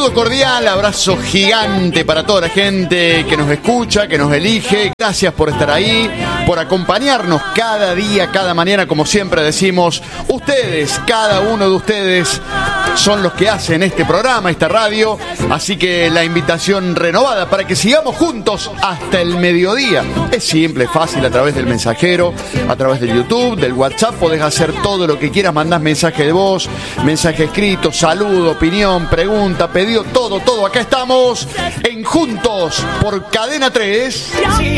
Saludo cordial, abrazo gigante para toda la gente que nos escucha, que nos elige. Gracias por estar ahí, por acompañarnos cada día, cada mañana, como siempre decimos. Ustedes, cada uno de ustedes son los que hacen este programa, esta radio. Así que la invitación renovada para que sigamos juntos hasta el mediodía. Es simple, fácil, a través del mensajero, a través del YouTube, del WhatsApp. Podés hacer todo lo que quieras, mandás mensaje de voz, mensaje escrito, saludo, opinión, pregunta, pedido, todo. Acá estamos en Juntos por Cadena 3.